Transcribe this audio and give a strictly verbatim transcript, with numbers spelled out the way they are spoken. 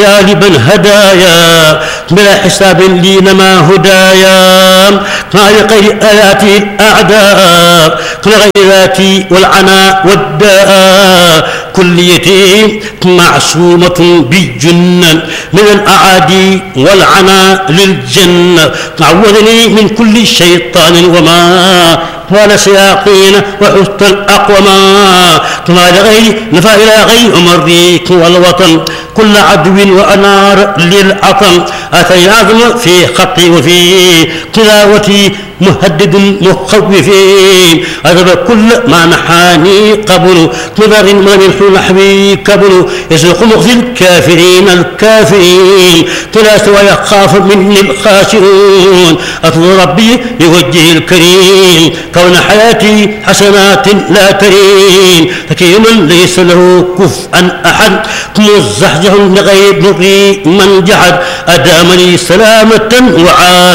جالبا هدايا بلا حساب لي نما هدايا ما لغير آياتي الأعداء غير ذاتي والعناء والداء كليتي معصومة بالجنة من الأعادي والعناء للجنة عوذني من كل شيطان وما قال سياقين وحسن الأقوما ما لغير نفع إلى غير أمريك والوطن كل عدو وأنار للعطم أتي العظم في خطي وفي تلاوتي مهدد مخوفين أذب كل ما نحاني قبل مضر ومنح نحوي قبل يسوق مخزي الكافرين الكافرين تلا سوى يخاف مني الخاسرون أطلب ربي بوجهه الكريم كون حياتي حسنات لا ترين حكيما ليس له كفءا أحد مزحزح لغير من جحد أدامني سلامة وعافية